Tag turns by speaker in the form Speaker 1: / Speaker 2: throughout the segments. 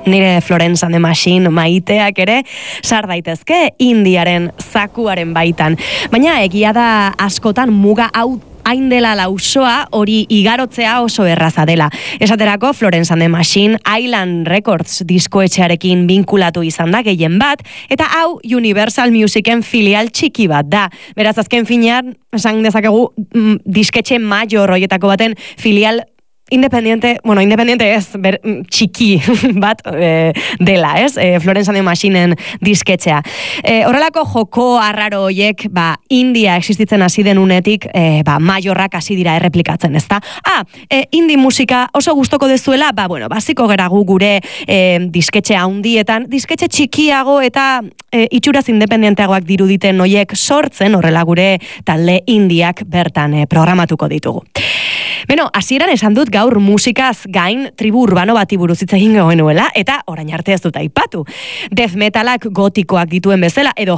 Speaker 1: nire Florence and the Machine maiteak ere sar daitezke Indiaren zakuaren baitan. Baina egia da askotan muga hau hain dela lausoa, hori igarotzea oso erraza dela. Esaterako Florence and the Machine Island Records diskoetxearekin binkulatu izan da gehien bat, eta hau Universal Musicen filial txiki bat da. Beraz, azken finean, esan dezakegu disketxe major horietako baten filial independiente ez, txiki bat dela, ez? Florence and the Machineen disketxea. Horrelako joko arraro horiek, India existitzen hasi den unetik, majorrak hasi dira erreplikatzen, ezta? Indie musika oso gustoko dezuela, basiko gera gure disketxe handietan, disketxe txikiago eta itxuraz independenteagoak diruditen horiek sortzen, horrela gure talde indiak bertan programatuko ditugu. Hasieran esan dut gaur musikaz gain tribu urbano bati buruz hitz egin genuela, eta orain arte ez dut aipatu. Death metalak gotikoak dituen bezala, edo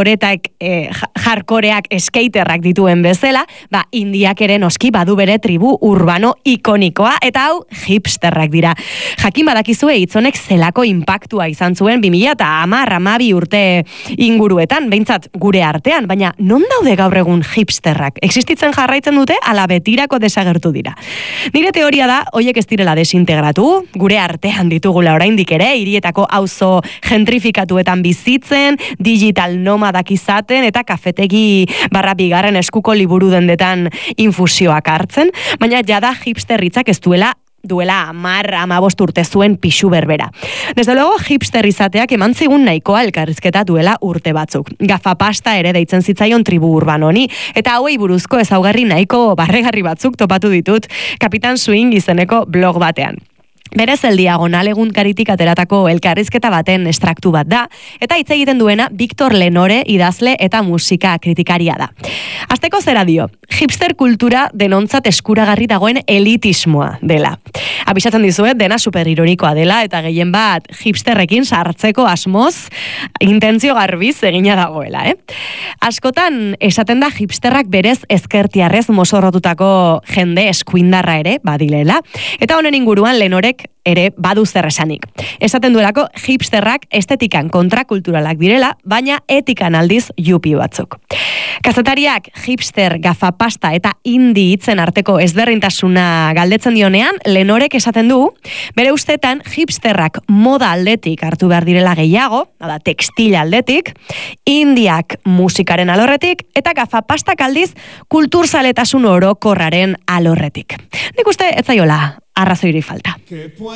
Speaker 1: hardcoreak skaterrak dituen bezala, indiak ere noski badu bere tribu urbano ikonikoa, eta hau hipsterrak dira. Jakin badakizue hitzonek zelako inpaktua izan zuen 2010-12 urte inguruetan, behintzat gure artean, baina non daude gaur egun hipsterrak? Existitzen jarraitzen dute, ala betirako desagertu dira. Nire teoria da, hoiek ez direla desintegratu, gure artean ditugula oraindik ere, hirietako auzo gentrifikatuetan bizitzen, digital nomadak izaten, eta kafetegi bigarren eskuko liburu dendetan infusioak hartzen, baina jada hipsterritzak ez duela 10-15 urte zuen pixu berbera. Desde luego, hipster izateak eman zigun nahikoa elkarrizketa duela urte batzuk. Gafapasta ere deitzen zitzaion tribu urbanoni, eta hauei buruzko ezaugarri nahiko barregarri batzuk topatu ditut Kapitan Swing izeneko blog batean. Berez El Diagonal egunkaritik ateratako elkarrizketa baten estraktu bat da, eta hitz egiten duena Victor Lenore idazle eta musika kritikaria da. Hasteko zera dio, hipster kultura denontzat eskuragarri dagoen elitismoa dela. Abisatzen dizuet, dena superironikoa dela, eta gehien bat hipsterrekin sartzeko asmoz, intentzio garbiz egina dagoela, Askotan, esaten da hipsterrak berez ezkertiarrez mozorrotutako jende eskuindarra ere, badilela, eta honen inguruan Lenorek ere badu zer esanik. Esaten duelako hipsterrak estetikan kontrakulturalak direla, baina etikan aldiz yupi batzuk. Kazetariak hipster, gafapasta eta indie hitzen arteko ezberdintasuna galdetzen dionean, Lenorek esaten du, bere ustetan hipsterrak moda aldetik hartu behar direla gehiago, tekstil aldetik, indiak musikaren alorretik, eta gafapastak aldiz kulturzaletasun orokorraren alorretik. Nik uste ez zaiola arrazoirik falta.